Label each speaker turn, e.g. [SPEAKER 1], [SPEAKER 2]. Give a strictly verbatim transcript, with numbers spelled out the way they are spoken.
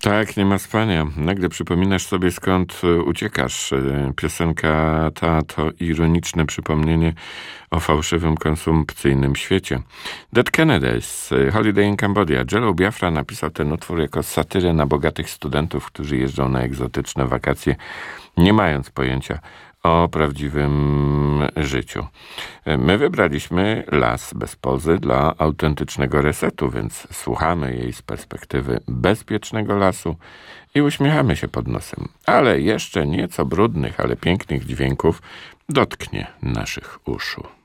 [SPEAKER 1] Tak, nie ma spania. Nagle przypominasz sobie, skąd e, uciekasz. E, Piosenka ta to ironiczne przypomnienie o fałszywym, konsumpcyjnym świecie. Dead Kennedys, e, Holiday in Cambodia. Jello Biafra napisał ten utwór jako satyrę na bogatych studentów, którzy jeżdżą na egzotyczne wakacje, nie mając pojęcia o prawdziwym życiu. My wybraliśmy Las bez pozy dla autentycznego resetu, więc słuchamy jej z perspektywy bezpiecznego lasu i uśmiechamy się pod nosem. Ale jeszcze nieco brudnych, ale pięknych dźwięków dotknie naszych uszu.